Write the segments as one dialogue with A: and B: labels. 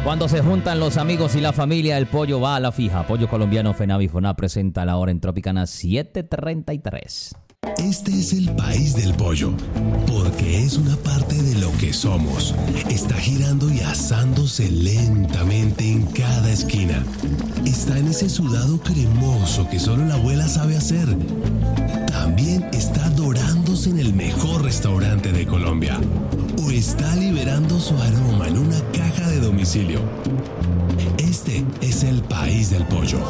A: Cuando se juntan los amigos y la familia, el pollo va a la fija. Pollo colombiano FENAVI FONAP presenta la hora en Tropicana 7:33.
B: Este es el país del pollo, porque es una parte de lo que somos. Está girando y asándose lentamente en cada esquina. Está en ese sudado cremoso que solo la abuela sabe hacer. También está dorándose en el mejor restaurante de Colombia. O está liberando su aroma en una caja de domicilio. Este es el país del pollo.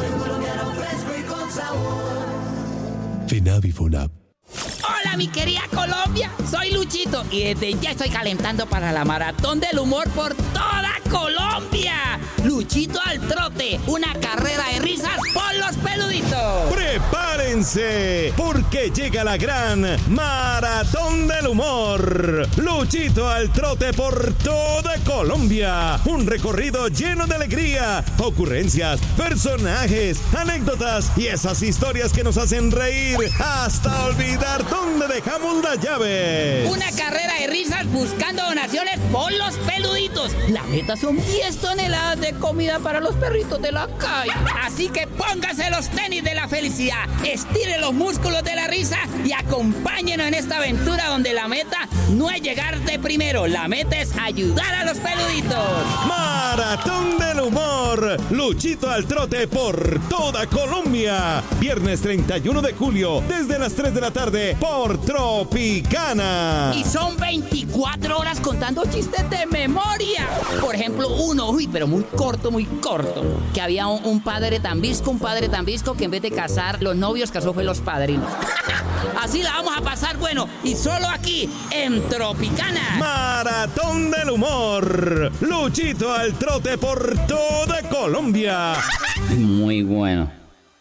B: FENAVI FONAP.
C: Hola mi querida Colombia, soy Luchito y desde ya estoy calentando para la maratón del humor por toda Colombia. Luchito al trote, una carrera de risas por los peluditos.
D: ¡Prepárense! Porque llega la gran maratón del humor. Luchito al trote por toda Colombia. Un recorrido lleno de alegría, ocurrencias, personajes, anécdotas y esas historias que nos hacen reír hasta olvidar dónde dejamos las llaves.
C: Una carrera de risas buscando donaciones por los peluditos. La meta son 10 toneladas de comida para los perritos de la calle. Así que póngase los tenis de la felicidad, estire los músculos de la risa y acompáñenos en esta aventura donde la meta no es llegar de primero, la meta es ayudar a los peluditos.
D: Maratón del humor. Luchito al trote por toda Colombia. Viernes 31 de julio, desde las 3 de la tarde, por Tropicana.
C: Y son 24 horas contando chistes de memoria. Por ejemplo, uno, pero muy corto, que había un padre tan visco que en vez de casar los novios, casó fue los padrinos. Así la vamos a pasar bueno, y solo aquí, en Tropicana.
D: Maratón del humor. Luchito al trote por toda Colombia.
A: Muy bueno.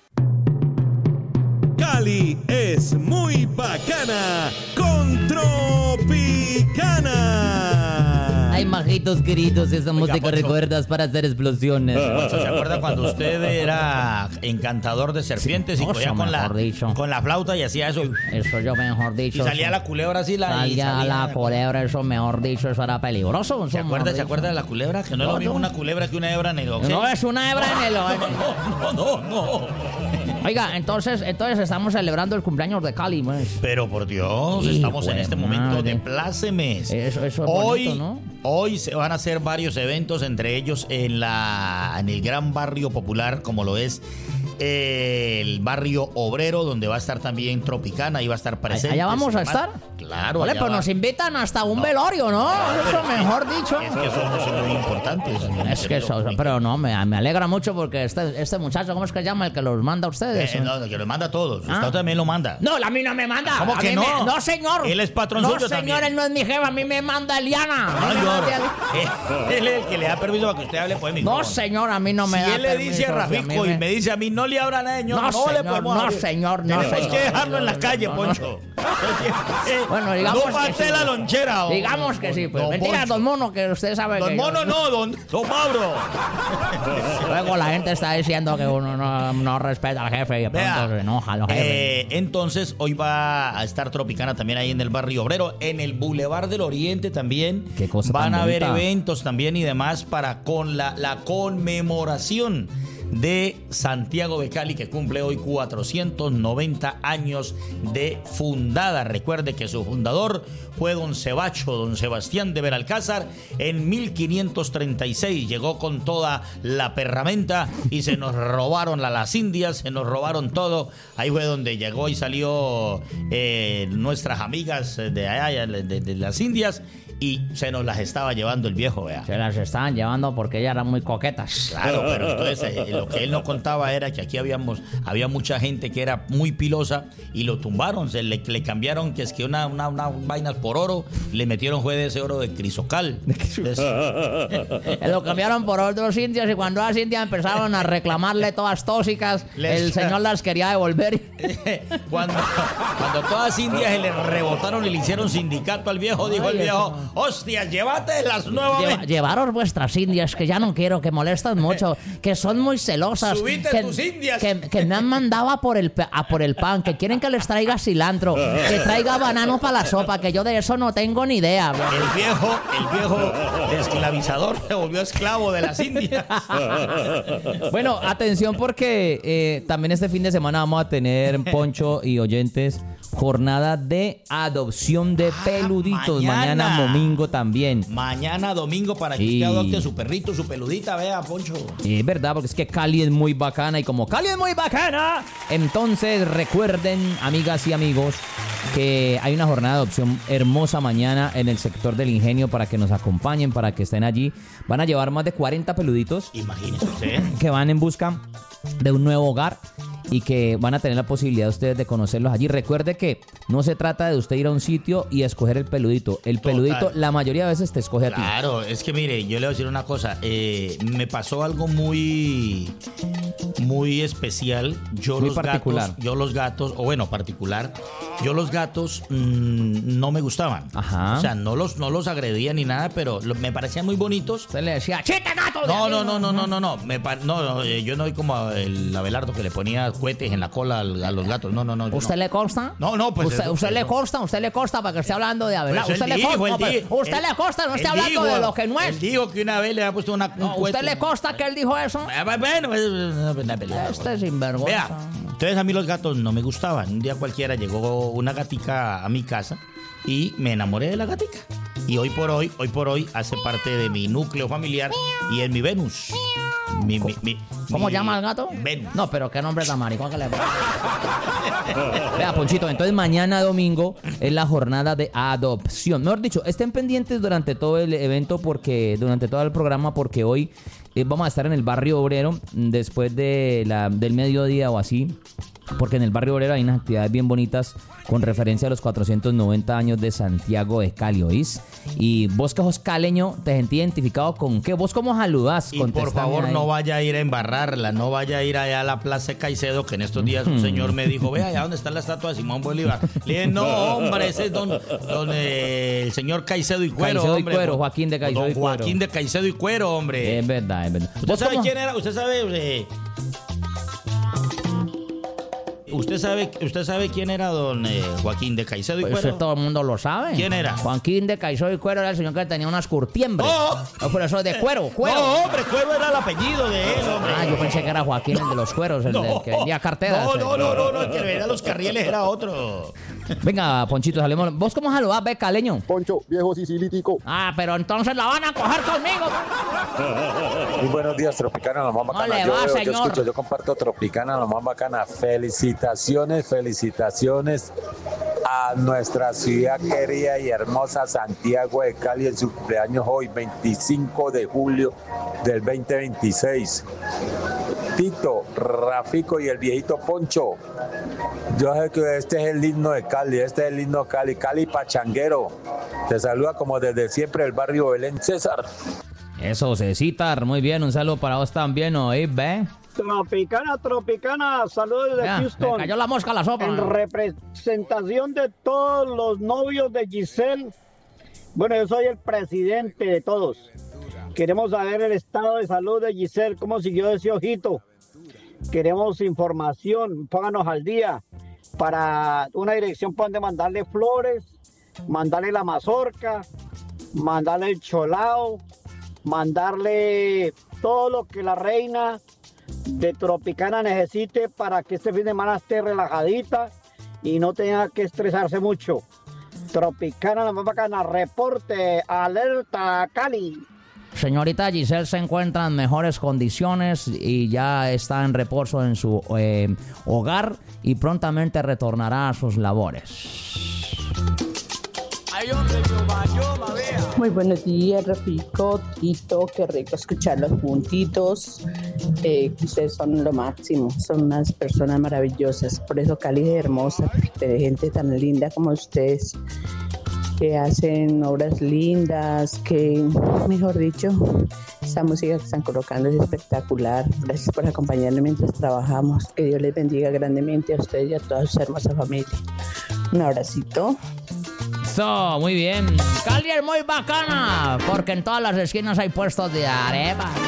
D: Cali es muy bacana con Tropicana.
A: Ay, majitos queridos, esa música
E: Poncho.
A: recuerdas para hacer explosiones.
E: ¿Se acuerda cuando usted era encantador de serpientes y
A: Oso,
E: cogía
A: mejor dicho.
E: con la flauta y hacía eso?
A: Eso yo mejor
E: Y
A: dicho.
E: salía la culebra así.
A: Salía la culebra, eso mejor dicho, eso era peligroso.
E: ¿Se
A: eso
E: acuerda
A: mejor dicho.
E: de la culebra? Que no es lo mismo una culebra que una hebra en el boxeo.
A: No es una hebra en el...
E: No.
A: Oiga, entonces estamos celebrando el cumpleaños de Cali, pues.
E: Pero por Dios,
A: Hijo
E: estamos en
A: de
E: este momento
A: madre.
E: de plácemes.
A: Eso es
E: hoy,
A: bonito, ¿no?
E: Hoy se van a hacer varios eventos, entre ellos en el gran barrio popular, como lo es el barrio obrero, donde va a estar también Tropicana y va a estar presente.
A: ¿Allá vamos a estar?
E: Claro.
A: Vale,
E: allá
A: pues
E: va.
A: nos invitan hasta un velorio, ¿no? Eso mejor dicho.
E: Es que somos muy importantes.
A: Es que eso, pero no, me alegra mucho porque este muchacho, ¿cómo es que se llama el que los manda a ustedes?
E: No, que los manda a todos.
A: Ah.
E: Usted también lo manda.
A: No, a mí no me manda.
E: ¿Cómo
A: A
E: que
A: mí
E: no?
A: No, señor.
E: Él es patrón
A: no,
E: suyo
A: señor,
E: también.
A: él no es mi jefa, a mí me manda Eliana. A mí
E: No,
A: me
E: señor.
A: manda
E: Él es el que le da permiso para que usted hable por el micrófono.
A: No, señor, a mí no me
E: Si
A: da
E: él le dice a
A: permiso,
E: Rafico
A: si a
E: y
A: mí
E: me dice a mí, no le abra nada, señor,
A: No,
E: le
A: señor,
E: podemos
A: no,
E: abrir.
A: señor, no,
E: Tenemos
A: señor.
E: que dejarlo en la calle,
A: No,
E: Poncho.
A: Bueno, digamos
E: No
A: que
E: falte
A: sí.
E: la lonchera.
A: Digamos que sí, pues. Mentira,
E: Poncho.
A: don Mono, que usted sabe
E: Don
A: que...
E: Mono no, don Mauro.
A: Luego la gente está diciendo que uno no respeta al jefe y de
E: Vea,
A: pronto se enoja a los jefes.
E: entonces hoy va a estar Tropicana también ahí en el barrio obrero, en el Boulevard del Oriente también.
A: Qué cosa
E: van
A: tan
E: a haber
A: bonita.
E: eventos también y demás para con la conmemoración de Santiago de Cali, que cumple hoy 490 años de fundada. Recuerde que su fundador fue don Sebastián de Benalcázar. En 1536 llegó con toda la perramenta y se nos robaron las Indias, se nos robaron todo. Ahí fue donde llegó y salió nuestras amigas de allá, de las Indias, y se nos las estaba llevando el viejo, vea.
A: Se las estaban llevando porque ellas eran muy coquetas.
E: Claro, pero entonces lo que él nos contaba era que aquí había mucha gente que era muy pilosa y lo tumbaron, le cambiaron que es que unas vainas por oro, le metieron fue de ese oro de crisocal.
A: Lo cambiaron por otros indios y cuando las indias empezaron a reclamarle todas tóxicas, el señor las quería devolver.
E: Cuando todas indias se le rebotaron y le hicieron sindicato al viejo, dijo el viejo, Hostias, llévatelas nuevamente.
A: Llevaros vuestras indias, que ya no quiero, que molestan mucho, que son muy celosas.
E: Subite
A: que,
E: tus indias.
A: Que me han mandado a por el pan, que quieren que les traiga cilantro, que traiga banano para la sopa, que yo de eso no tengo ni idea.
E: El viejo esclavizador se volvió esclavo de las indias.
F: Bueno, atención porque también este fin de semana vamos a tener, Poncho y oyentes, jornada de adopción de peluditos. Mañana domingo también.
E: Mañana domingo para que usted adopte su perrito, su peludita, vea, Poncho.
F: Es verdad, porque es que Cali es muy bacana y como Cali es muy bacana, entonces recuerden, amigas y amigos, que hay una jornada de adopción hermosa mañana en el sector del Ingenio para que nos acompañen, para que estén allí. Van a llevar más de 40 peluditos.
E: Imagínese usted.
F: Que van en busca de un nuevo hogar y que van a tener la posibilidad ustedes de conocerlos allí. Recuerde que no se trata de usted ir a un sitio y escoger el peludito. El peludito la mayoría de veces te escoge a ti.
E: Claro, es que mire, yo le voy a decir una cosa. Me pasó algo muy especial.
F: Muy particular.
E: Yo los gatos no me gustaban.
F: Ajá.
E: O sea, no los agredía ni nada, pero me parecían muy bonitos.
A: Se le decía, ¡chita gato!
E: No. Yo no soy como el Abelardo que le ponía cohetes en la cola a los gatos. No.
A: ¿Usted le consta?
E: No, pues
A: usted le consta para que esté hablando de Abelardo.
E: Pues
A: usted le consta, no esté hablando de lo que no es.
E: Él dijo que una vez le había puesto un cohete.
A: ¿Usted le consta que él dijo eso?
E: Bueno,
A: Este es sinvergüenza.
E: Vea, entonces a mí los gatos no me gustaban. Un día cualquiera llegó una gatica a mi casa y me enamoré de la gatica. Y hoy por hoy hace parte de mi núcleo familiar y es mi Venus.
A: ¿Cómo llama al gato?
E: Venus.
A: No, pero qué nombre tan maricón que le pone.
F: Vea, Ponchito, entonces mañana domingo es la jornada de adopción. Mejor dicho, estén pendientes durante todo el evento, durante todo el programa, porque hoy vamos a estar en el barrio obrero después del mediodía o así. Porque en el barrio obrero hay unas actividades bien bonitas con referencia a los 490 años de Santiago de Cali, ¿oís? Y vos que sos caleño, te sentís identificado con qué, vos cómo saludás.
E: Y por favor ahí. No vaya a ir a embarrarla, no vaya a ir allá a la Plaza Caicedo, que en estos días un señor me dijo, vea allá donde está la estatua de Simón Bolívar. Le dije, no, hombre, ese es el señor Caicedo y Cuero.
F: Caicedo
E: hombre,
F: y Cuero, Joaquín de Caicedo y Cuero.
E: Joaquín de Caicedo y Cuero, hombre.
F: Es verdad.
E: ¿Usted sabe quién era? ¿Usted sabe quién era don Joaquín de Caicedo y Cuero?
A: Eso todo el mundo lo sabe.
E: ¿Quién era?
A: Joaquín de Caicedo y Cuero era el señor que tenía unas curtiembres.
E: No,
A: por eso de cuero.
E: No, hombre, Cuero era el apellido de él, hombre.
A: Yo pensé que era Joaquín, el de los cueros, el que vendía carteras.
E: No, el que vendía los carrieles era otro.
F: Venga, Ponchito, salimos. ¿Vos cómo saludás, ve, caleño?
G: Poncho, viejo sicilítico.
A: Pero entonces la van a coger conmigo.
G: Muy buenos días, Tropicana, la más bacana.
A: No le va, señor.
G: Yo comparto Tropicana, la más bacana. Felicitaciones a nuestra ciudad querida y hermosa Santiago de Cali en su cumpleaños hoy, 25 de julio del 2026. Tito, Rafico y el viejito Poncho. Yo sé que este es el himno de Cali, Cali Pachanguero. Te saluda como desde siempre el barrio Belén César.
F: Eso, Cecitar, muy bien, un saludo para vos también, ¿oí, ve?
H: Tropicana, saludos desde Houston.
A: Me cayó la mosca a la sopa.
H: En representación de todos los novios de Giselle, bueno, yo soy el presidente de todos. Queremos saber el estado de salud de Giselle, cómo siguió ese ojito. Queremos información, pónganos al día para una dirección para donde mandarle flores, mandarle la mazorca, mandarle el cholao, mandarle todo lo que la reina de Tropicana necesite para que este fin de semana esté relajadita y no tenga que estresarse mucho. Tropicana, la más bacana, reporte, alerta, Cali.
A: Señorita Giselle se encuentra en mejores condiciones y ya está en reposo en su hogar y prontamente retornará a sus labores.
I: Muy buenos días, Rafico, Tito, qué rico escucharlos juntitos. Ustedes son lo máximo, son unas personas maravillosas, por eso Cali es hermosa, de gente tan linda como ustedes, que hacen obras lindas, que, mejor dicho, esa música que están colocando es espectacular. Gracias por acompañarnos mientras trabajamos. Que Dios les bendiga grandemente a ustedes y a toda su hermosa familia. Un abracito.
A: Eso, muy bien. Cali es muy bacana, porque en todas las esquinas hay puestos de arepas.